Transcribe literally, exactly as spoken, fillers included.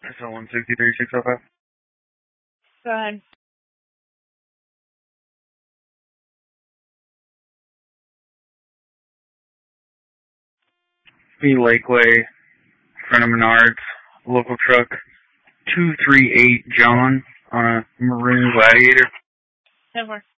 S L one sixty-three six oh five. Go ahead. B Lakeway, front of Menards, local truck two three eight John on a maroon Gladiator. ten four.